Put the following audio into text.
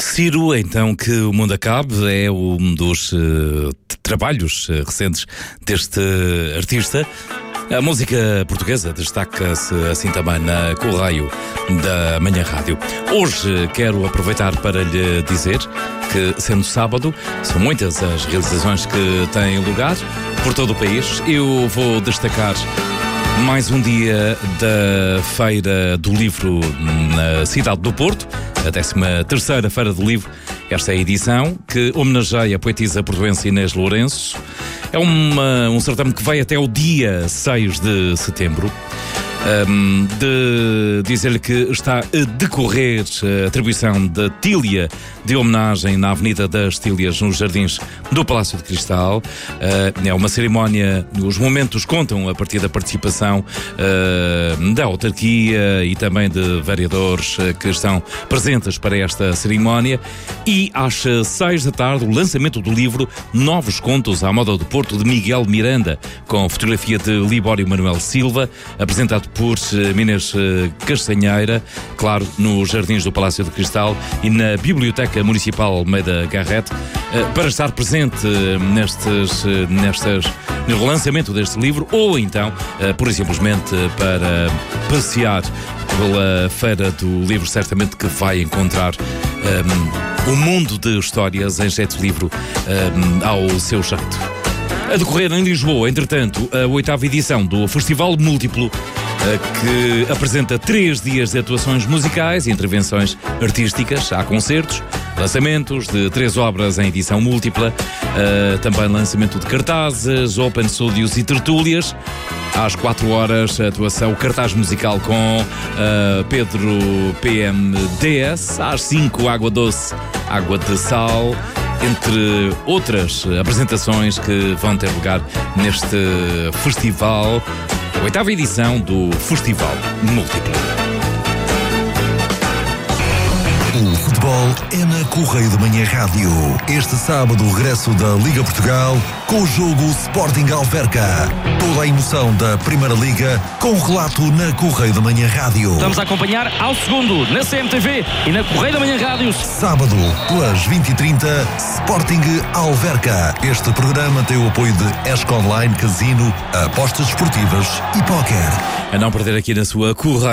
Ciro, então que o mundo acabe, é um dos trabalhos recentes deste artista. A música portuguesa destaca-se assim também na Correio da Manhã Rádio. Hoje quero aproveitar para lhe dizer que, sendo sábado, são muitas as realizações que têm lugar por todo o país. Eu vou destacar mais um dia da Feira do Livro na cidade do Porto, a 13ª Feira do Livro. Esta é a edição que homenageia a poetisa portuense Inês Lourenço. É um certame que vai até o dia 6 de setembro. De dizer-lhe que está a decorrer a atribuição da Tília de homenagem na Avenida das Tílias, nos Jardins do Palácio de Cristal. É uma cerimónia, os momentos contam a partir da participação da autarquia e também de vereadores que estão presentes para esta cerimónia. E às 6 da tarde, o lançamento do livro Novos Contos à Moda do Porto, de Miguel Miranda, com fotografia de Libório Manuel Silva, apresentado por Inês Castanheira, claro, nos Jardins do Palácio de Cristal e na Biblioteca Municipal Almeida Garrett, para estar presente no lançamento deste livro, ou então, pura e simplesmente, para passear pela Feira do Livro. Certamente que vai encontrar um mundo de histórias em jeito livro ao seu jeito. A decorrer em Lisboa, entretanto, a 8ª edição do Festival Múltiplo, que apresenta 3 dias de atuações musicais e intervenções artísticas. Há concertos, lançamentos de 3 obras em edição múltipla, também lançamento de cartazes, open studios e tertúlias. Às 4 horas, a atuação, o cartaz musical com Pedro PMDS. Às 5, Água Doce, Água de Sal, entre outras apresentações que vão ter lugar neste festival, a 8ª edição do Festival Múltiplo. O futebol é na Correio da Manhã Rádio. Este sábado, o regresso da Liga Portugal com o jogo Sporting Alverca. Toda a emoção da Primeira Liga com o relato na Correio da Manhã Rádio. Estamos a acompanhar ao segundo na CMTV e na Correio da Manhã Rádio. Sábado, pelas 20h30, Sporting Alverca. Este programa tem o apoio de ESC Online, Casino, apostas esportivas e póquer. A não perder aqui na sua Correio.